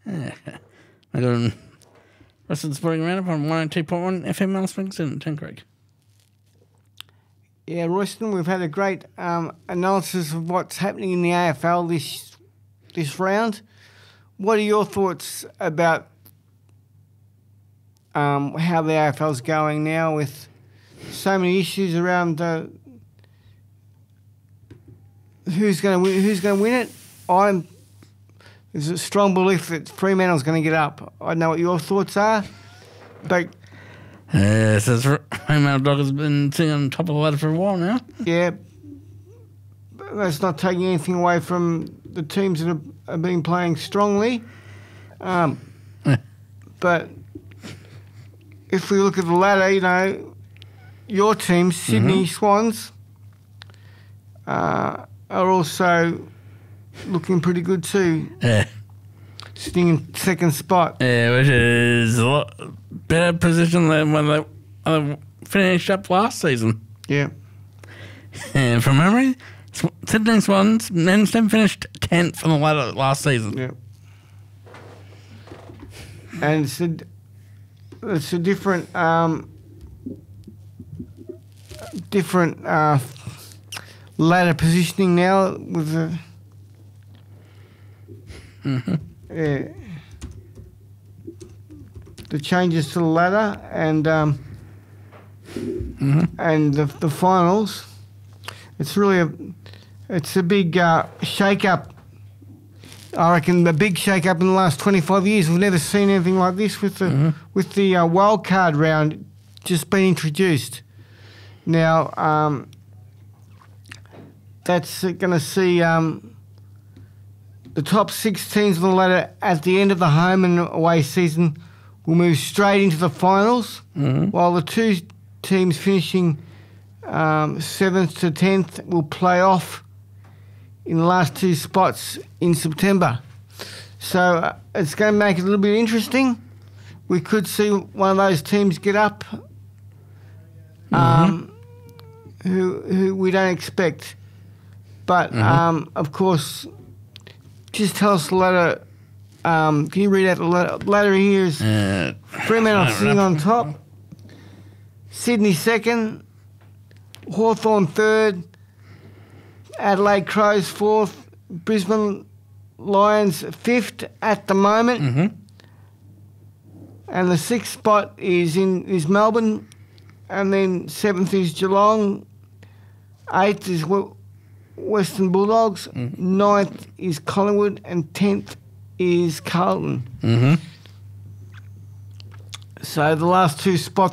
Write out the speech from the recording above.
Yeah. I got on Western Sporting Roundup on 102.1 FM Alice Springs in Tin Creek. Yeah, Royston, we've had a great analysis of what's happening in the AFL this round. What are your thoughts about how the AFL's going now with so many issues around who's going to win it? There's a strong belief that Fremantle's going to get up. I don't know what your thoughts are, but So Fremantle Dog has been sitting on top of the ladder for a while now. yeah, that's not taking anything away from the teams that have been playing strongly. But if we look at the ladder, your team, Sydney Swans, are also looking pretty good too. Yeah. Sitting in second spot. Yeah, which is a lot better position than when they finished up last season. Yeah. And from memory, Sydney Swans men's team finished 10th on the ladder last season. Yeah. And it's a different ladder positioning now with the the changes to the ladder and the finals. It's really a big shake-up. I reckon a big shake-up in the last 25 years. We've never seen anything like this with the wild card round just being introduced. Now, that's going to see the top 6 teams on the ladder at the end of the home and away season will move straight into the finals, while the 2 teams finishing 7th to 10th will play off in the last 2 spots in September. So it's going to make it a little bit interesting. We could see one of those teams get up who we don't expect. But, of course, just tell us the ladder. Can you read out the ladder here? Is Fremantle sitting on top, Sydney second, Hawthorn third, Adelaide Crows fourth, Brisbane Lions fifth at the moment, and the 6th spot is Melbourne, and then 7th is Geelong, 8th is Western Bulldogs, 9th is Collingwood, and 10th is Carlton. So the last 2 spots